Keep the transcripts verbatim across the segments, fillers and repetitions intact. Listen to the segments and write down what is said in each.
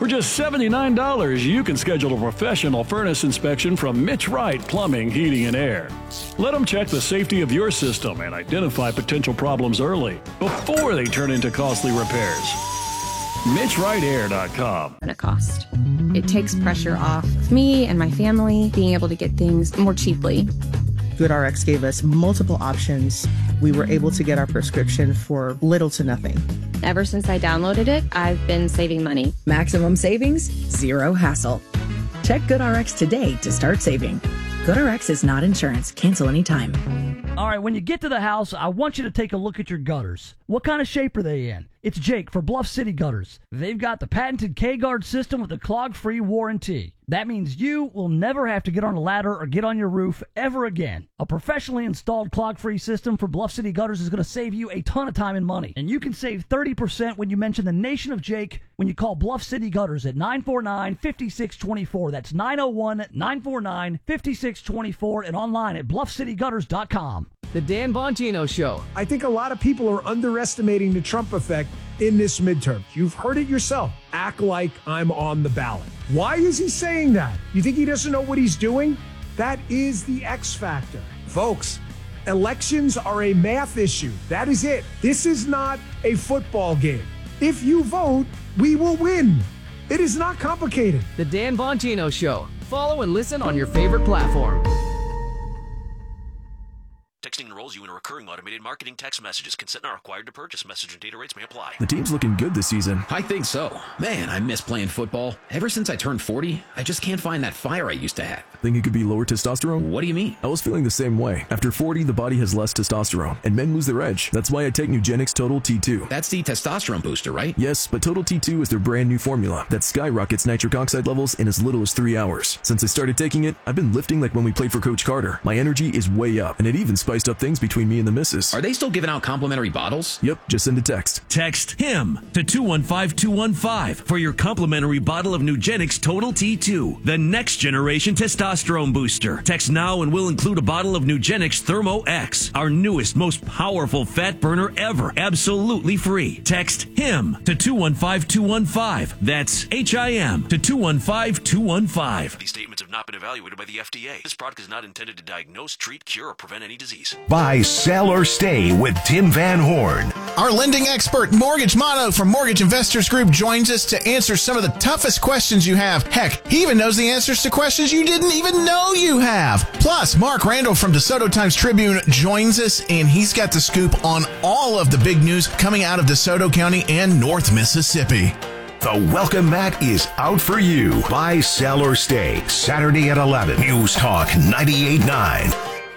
For just seventy-nine dollars, you can schedule a professional furnace inspection from Mitch Wright Plumbing, Heating, and Air. Let them check the safety of your system and identify potential problems early before they turn into costly repairs. Mitch Wright Air dot com. At a cost. It takes pressure off me and my family being able to get things more cheaply. GoodRx gave us multiple options. We were able to get our prescription for little to nothing. Ever since I downloaded it, I've been saving money. Maximum savings, zero hassle. Check GoodRx today to start saving. GoodRx is not insurance. Cancel anytime. All right, when you get to the house, I want you to take a look at your gutters. What kind of shape are they in? It's Jake for Bluff City Gutters. They've got the patented K-Guard system with a clog-free warranty. That means you will never have to get on a ladder or get on your roof ever again. A professionally installed clog-free system for Bluff City Gutters is going to save you a ton of time and money. And you can save thirty percent when you mention the Nation of Jake when you call Bluff City Gutters at nine four nine, five six two four. That's nine oh one, nine four nine, five six two four and online at bluff city gutters dot com. The Dan Bongino Show. I think a lot of people are underestimating the Trump effect in this midterm. You've heard it yourself. Act like I'm on the ballot. Why is he saying that? You think he doesn't know what he's doing? That is the X factor. Folks, elections are a math issue. That is it. This is not a football game. If you vote, we will win. It is not complicated. The Dan Bongino Show. Follow and listen on your favorite platform. Texting enrolls you in a recurring automated marketing text messages. Consent not required to purchase. Message and data rates may apply. The team's looking good this season. I think so. Man, I miss playing football. Ever since I turned forty, I just can't find that fire I used to have. Think it could be lower testosterone? What do you mean? I was feeling the same way. After forty, the body has less testosterone, and men lose their edge. That's why I take Nugenix Total T two. That's the testosterone booster, right? Yes, but Total T two is their brand new formula that skyrockets nitric oxide levels in as little as three hours. Since I started taking it, I've been lifting like when we played for Coach Carter. My energy is way up, and it even spiced up things between me and the missus. Are they still giving out complimentary bottles? Yep, just send a text. Text HIM to two one five two one five for your complimentary bottle of Nugenix Total T two, the next generation testosterone booster. Text now and we'll include a bottle of Nugenix Thermo X, our newest, most powerful fat burner ever, absolutely free. Text HIM to two one five two one five. That's H I M to two one five two one five. These statements have not been evaluated by the F D A. This product is not intended to diagnose, treat, cure, or prevent any disease. Buy, sell, or stay with Tim Van Horn. Our lending expert, Mortgage Mono from Mortgage Investors Group, joins us to answer some of the toughest questions you have. Heck, he even knows the answers to questions you didn't even know you have. Plus, Mark Randall from DeSoto Times-Tribune joins us, and he's got the scoop on all of the big news coming out of DeSoto County and North Mississippi. The Welcome Mat is out for you. Buy, sell, or stay. Saturday at eleven. News Talk ninety-eight point nine.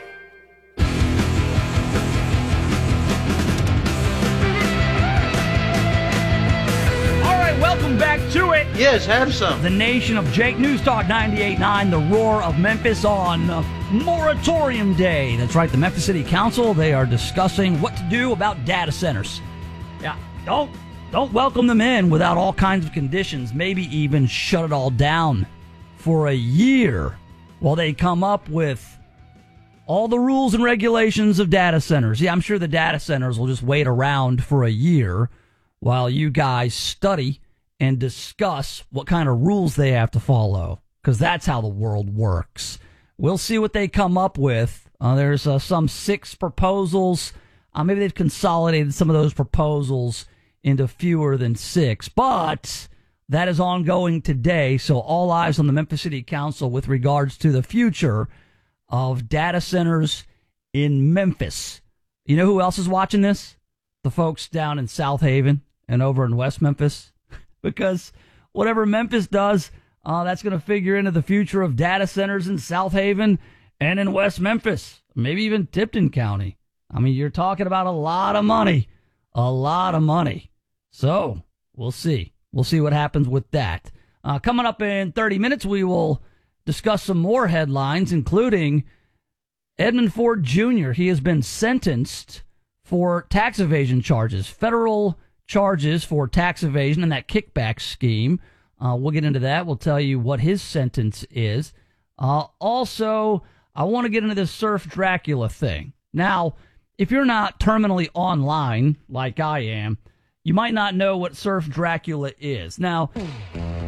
Welcome back to it. Yes, have some. The Nation of Jake, News Talk ninety-eight point nine, the roar of Memphis on uh, Moratorium Day. That's right, the Memphis City Council, they are discussing what to do about data centers. Yeah, don't, don't welcome them in without all kinds of conditions, maybe even shut it all down for a year while they come up with all the rules and regulations of data centers. Yeah, I'm sure the data centers will just wait around for a year while you guys study and discuss what kind of rules they have to follow, because that's how the world works. We'll see what they come up with. Uh, there's uh, some six proposals. Uh, maybe they've consolidated some of those proposals into fewer than six, but that is ongoing today, so all eyes on the Memphis City Council with regards to the future of data centers in Memphis. You know who else is watching this? The folks down in South Haven and over in West Memphis. Because whatever Memphis does, uh, that's going to figure into the future of data centers in South Haven and in West Memphis, maybe even Tipton County. I mean, you're talking about a lot of money, a lot of money. So we'll see. We'll see what happens with that. Uh, coming up in thirty minutes, we will discuss some more headlines, including Edmund Ford Junior He has been sentenced for tax evasion charges, federal charges for tax evasion and that kickback scheme. Uh, we'll get into that. We'll tell you what his sentence is. Uh, also, I want to get into this Surf Dracula thing. Now, if you're not terminally online like I am, you might not know what Surf Dracula is. Now,